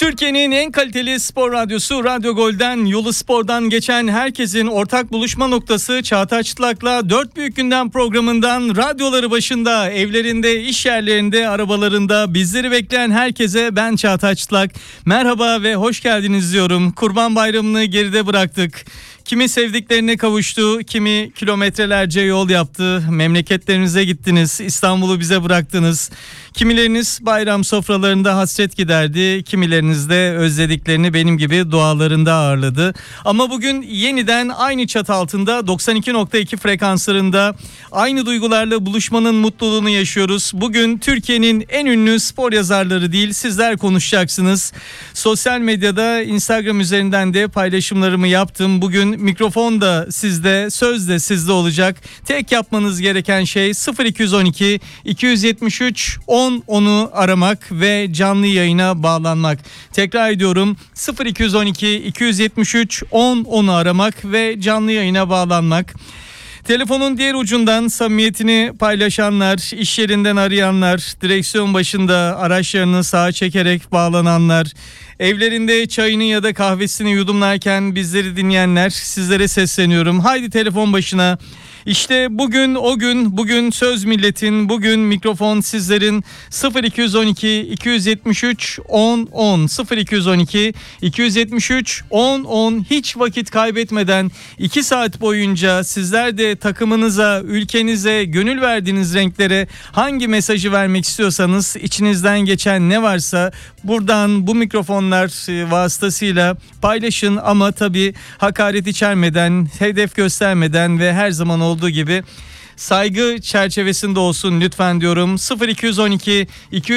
Türkiye'nin en kaliteli spor radyosu Radyo Gol'den, Yolu Spor'dan geçen herkesin ortak buluşma noktası Çağatay Çıtlak'la 4 Büyük Gündem programından radyoları başında, evlerinde, iş yerlerinde, arabalarında bizleri bekleyen herkese ben Çağatay Çıtlak. Merhaba ve hoş geldiniz diyorum. Kurban Bayramı'nı geride bıraktık. Kimi sevdiklerine kavuştu, kimi kilometrelerce yol yaptı. Memleketlerinize gittiniz, İstanbul'u bize bıraktınız. Kimileriniz bayram sofralarında hasret giderdi, kimileriniz de özlediklerini benim gibi dualarında ağırladı. Ama bugün yeniden aynı çatı altında 92.2 frekanslarında aynı duygularla buluşmanın mutluluğunu yaşıyoruz. Bugün Türkiye'nin en ünlü spor yazarları değil, sizler konuşacaksınız. Sosyal medyada, Instagram üzerinden de paylaşımlarımı yaptım. Bugün mikrofon da sizde, söz de sizde olacak. Tek yapmanız gereken şey 0212 273 10'u aramak ve canlı yayına bağlanmak. Tekrar ediyorum, 0212 273 10'u aramak ve canlı yayına bağlanmak. Telefonun diğer ucundan samimiyetini paylaşanlar, iş yerinden arayanlar, direksiyon başında araçlarını sağa çekerek bağlananlar, evlerinde çayını ya da kahvesini yudumlarken bizleri dinleyenler, sizlere sesleniyorum. Haydi telefon başına. İşte bugün o gün, bugün söz milletin, bugün mikrofon sizlerin. 0212 273 10 0212 273 10 hiç vakit kaybetmeden 2 saat boyunca sizler de takımınıza, ülkenize, gönül verdiğiniz renklere hangi mesajı vermek istiyorsanız, içinizden geçen ne varsa buradan bu mikrofonlar vasıtasıyla paylaşın, ama tabii hakaret içermeden, hedef göstermeden ve her zaman olduğu gibi saygı çerçevesinde olsun lütfen diyorum. 0212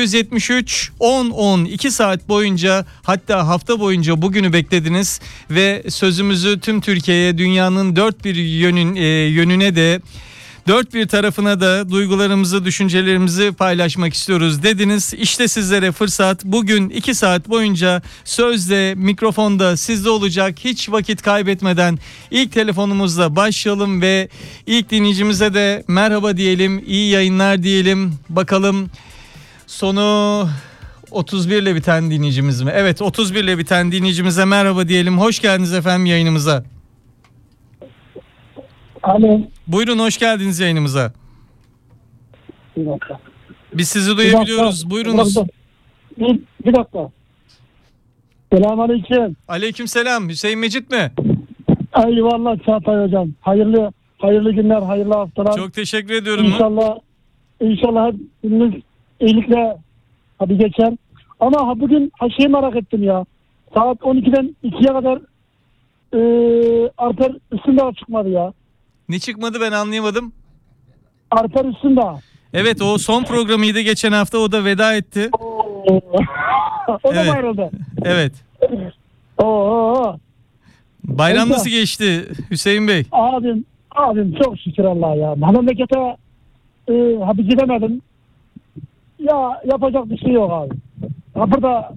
273 10 2 saat boyunca, hatta hafta boyunca bugünü beklediniz ve sözümüzü tüm Türkiye'ye, dünyanın dört bir yönüne de, dört bir tarafına da duygularımızı, düşüncelerimizi paylaşmak istiyoruz dediniz. İşte sizlere fırsat. Bugün 2 saat boyunca sözde, mikrofonda sizde olacak. Hiç vakit kaybetmeden ilk telefonumuzla başlayalım ve ilk dinleyicimize de merhaba diyelim, iyi yayınlar diyelim. Bakalım sonu 31 ile biten dinleyicimiz mi? Evet, 31 ile biten dinleyicimize merhaba diyelim. Hoş geldiniz efendim yayınımıza. Alo. Buyurun, hoş geldiniz yayınımıza. Bir dakika. Biz sizi duyabiliyoruz. Buyurunuz. Bir dakika. Selamünaleyküm. Aleykümselam. Hüseyin Mecit mi? Eyvallah Çağatay hocam. Hayırlı günler, hayırlı haftalar. Çok teşekkür ediyorum. İnşallah hepimiz iyilikle hadi geçer. Ama bugün şeyi merak ettim ya. Saat 12'den 2'ye kadar Alper Üstündağ çıkmadı ya. Ne çıkmadı, ben anlayamadım. Alper Üstündağ. Evet, o son programıydı geçen hafta, o da veda etti. O da mı ayrıldı? Evet. Bayram nasıl geçti Hüseyin Bey? Abim çok şükür Allah'a ya. Memlekete hadi gidemedim. Ya yapacak bir şey yok abi. Burada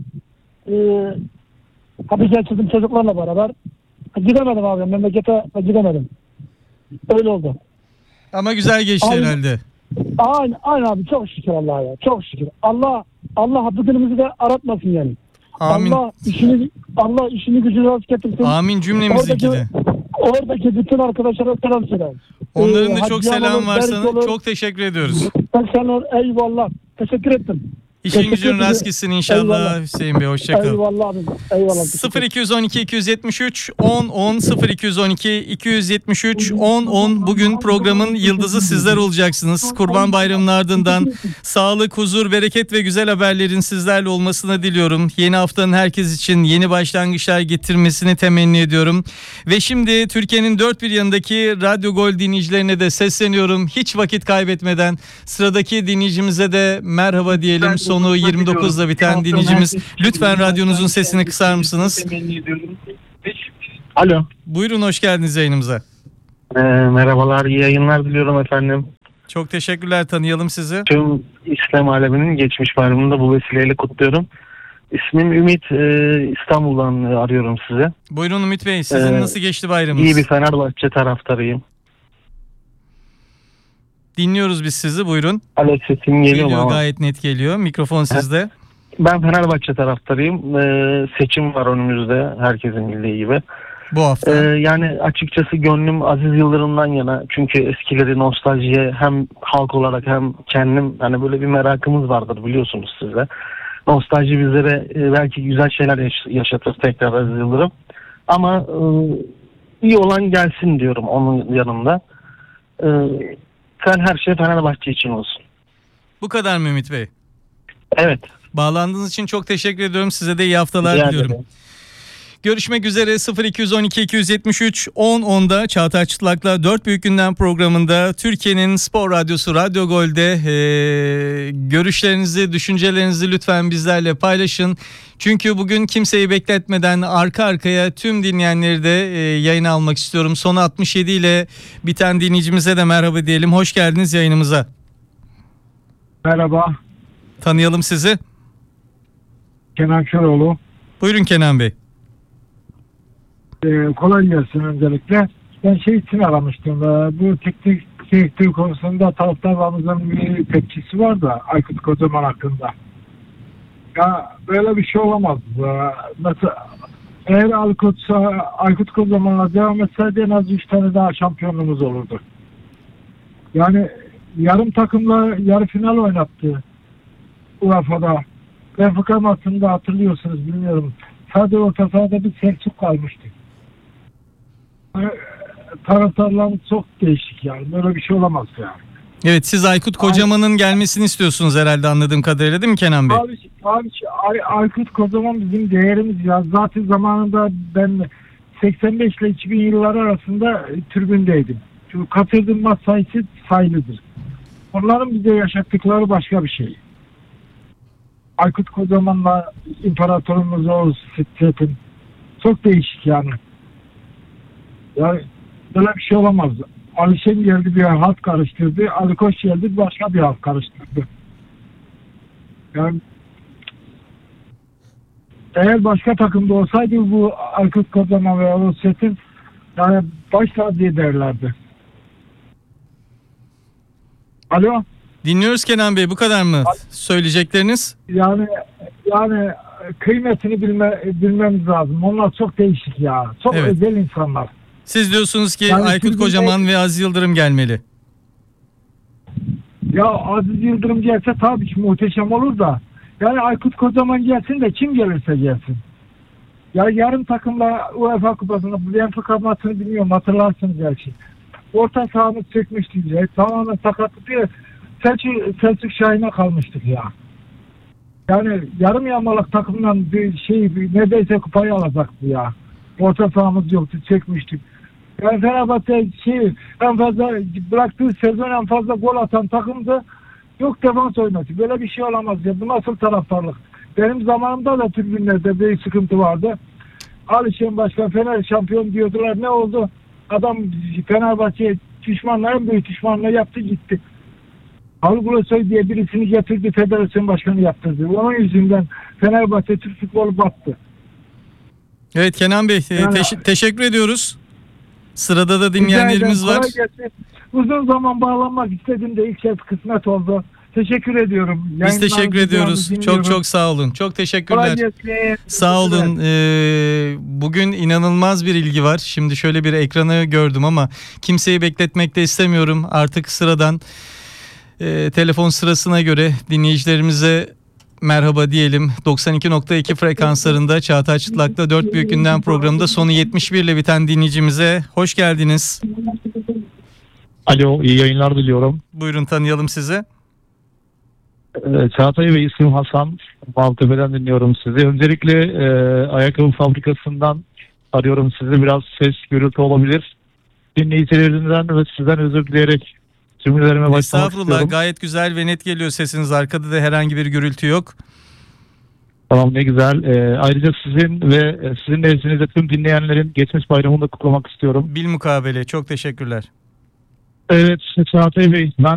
hadi geçirdim çocuklarla beraber. Gidemedim abi, memlekete gidemedim. Öyle oldu. Ama güzel geçti herhalde. Aynen abi, çok şükür Allah'a ya. Çok şükür. Allah bugünümüzü de aratmasın yani. Amin. Allah işini gücünü rast getirsin. Amin cümlemizinki de. Oradaki bütün arkadaşlara selam söyle. Onların da çok selam var sana. Çok teşekkür ediyoruz. Ben sana eyvallah. Teşekkür ettim. İşin gücün rast gitsin inşallah. Eyvallah. Hüseyin Bey, hoşçakalın. Eyvallah abim. Eyvallah. 0212 273 10 0212 273 10 bugün programın yıldızı sizler olacaksınız. Kurban Bayramı'nın ardından sağlık, huzur, bereket ve güzel haberlerin sizlerle olmasını diliyorum. Yeni haftanın herkes için yeni başlangıçlar getirmesini temenni ediyorum. Ve şimdi Türkiye'nin dört bir yanındaki Radyo Gol dinleyicilerine de sesleniyorum. Hiç vakit kaybetmeden sıradaki dinleyicimize de merhaba diyelim. Sonu 29'da biten dinleyicimiz. Lütfen radyonuzun sesini kısar mısınız? Alo. Buyurun, hoş geldiniz yayınımıza. Merhabalar, iyi yayınlar diliyorum efendim. Çok teşekkürler, tanıyalım sizi. Tüm İslam aleminin geçmiş bayramını da bu vesileyle kutluyorum. İsmim Ümit, İstanbul'dan arıyorum sizi. Buyurun Ümit Bey, sizin nasıl geçti bayramınız? İyi bir Fenerbahçe taraftarıyım. Dinliyoruz biz sizi, buyurun. Alo, sesim geliyor mu? Gayet net geliyor. Mikrofon sizde. Ben Fenerbahçe taraftarıyım. Seçim var önümüzde, herkesin bildiği gibi. Bu hafta. Yani açıkçası gönlüm Aziz Yıldırım'dan yana. Çünkü eskileri nostaljiye hem halk olarak hem kendim hani böyle bir merakımız vardır biliyorsunuz siz de. Nostalji bizlere belki güzel şeyler yaşatır tekrar Aziz Yıldırım. Ama iyi olan gelsin diyorum onun yanında. Her şey Fenerbahçe için olsun. Bu kadar mı Ümit Bey? Evet. Bağlandığınız için çok teşekkür ediyorum. Size de iyi haftalar Rica diliyorum. ederim. Görüşmek üzere. 0212 273 10.10'da Çağatay Çıtlak'la 4 Büyük Gündem programında Türkiye'nin Spor Radyosu Radyo Gol'de görüşlerinizi, düşüncelerinizi lütfen bizlerle paylaşın. Çünkü bugün kimseyi bekletmeden arka arkaya tüm dinleyenleri de yayına almak istiyorum. Sonu 67 ile biten dinleyicimize de merhaba diyelim. Hoş geldiniz yayınımıza. Merhaba, Tanıyalım sizi. Kenan Köroğlu. Buyurun Kenan Bey. Kolay gelsin öncelikle. Ben şey için aramıştım. Bu teknik konusunda taraftarlarımızın bir tepkisi var da Aykut Kocaman hakkında. Ya böyle bir şey olamaz. Mesela eğer Aykut Kocaman'a devam etseydi en az 3 tane daha şampiyonluğumuz olurdu. Yani yarım takımla yarı final oynattı UEFA'da. Benfica maçında hatırlıyorsunuz bilmiyorum. Sadece orta sahada bir Selçuk kalmıştı. Taraftarlarımız çok değişik yani. Böyle bir şey olamaz yani. Evet, siz Aykut Kocaman'ın gelmesini istiyorsunuz herhalde anladığım kadarıyla, değil mi Kenan Bey? Aykut Kocaman bizim değerimiz ya. Zaten zamanında ben 85 ile 2000 yılları arasında tribündeydim. Çünkü katıldığım maç sayısı sayılıdır. Onların bize yaşattıkları başka bir şey. Aykut Kocaman'la imparatorumuz o Sittin çok değişik yani. Yani böyle bir şey olamaz. Ali Şen geldi bir halk karıştırdı. Ali Koç geldi başka bir halk karıştırdı. Yani eğer başka takımda olsaydı bu Aykut Kocaman veya o Sittin yani baş tacı ederlerdi. Alo? Dinliyoruz Kenan Bey, bu kadar mı söyleyecekleriniz? Yani kıymetini bilmemiz lazım. Onlar çok değişik ya. Çok Evet. özel insanlar. Siz diyorsunuz ki Yani Aykut Türkiye'de- Kocaman ve Aziz Yıldırım gelmeli. Ya Aziz Yıldırım gelse tabii ki muhteşem olur da. Yani Aykut Kocaman gelsin de kim gelirse gelsin. Ya yarım takımla UEFA Kupası'nda Benfica maçını bilmiyorum hatırlarsınız belki. Orta sahamız çekmiştik ya. Tamamen sakatlık diye Selçuk Şahin'e kalmıştık ya. Yani yarım yamalak takımdan neredeyse kupayı alacaktı ya. Orta sahamız yoktu, çekmiştik. Yani Fenerbahçe en fazla bıraktığı sezon en fazla gol atan takımdı. Yok defans oynadı. Böyle bir şey olamaz ya. Bu nasıl taraftarlık? Benim zamanımda da tribünlerde büyük sıkıntı vardı. Ali Şen Başkan Fener şampiyon diyordular. Ne oldu? Adam Fenerbahçe en büyük düşmanlığı yaptı gitti. Haluk Ulusoy diye birisini getirdi, federasyon başkanı yaptırdı. Onun yüzünden Fenerbahçe Türk futbolu battı. Evet Kenan Bey, Yani- teşekkür ediyoruz. Sırada da dinleyenlerimiz var. Kolay gelsin. Uzun zaman bağlanmak istedim de ilk kez kısmet oldu. Teşekkür ediyorum. Biz teşekkür ediyoruz. Çok sağ olun. Çok teşekkürler. Sağ olun. Bugün inanılmaz bir ilgi var. Şimdi şöyle bir ekranı gördüm ama kimseyi bekletmek de istemiyorum. Artık sıradan telefon sırasına göre dinleyicilerimize merhaba diyelim. 92.2 frekanslarında Çağatay Çıtlak'ta 4 Büyük Gündem programında sonu 71 ile biten dinleyicimize hoş geldiniz. Alo, iyi yayınlar diliyorum. Buyurun, tanıyalım sizi. Çağatay ve ismim Hasan. Maltepe'den dinliyorum sizi. Öncelikle ayakkabı fabrikasından arıyorum sizi. Biraz ses, gürültü olabilir. Dinleyicilerimden ve sizden özür dileyerek cümlelerime başlamak Estağfurullah, istiyorum. gayet güzel ve net geliyor sesiniz. Arkada da herhangi bir gürültü yok. Tamam, ne güzel. Ayrıca sizin ve sizin nezdinizde tüm dinleyenlerin geçmiş bayramını da kutlamak istiyorum. Bilmukabele çok teşekkürler. Evet Çağatay Bey, ben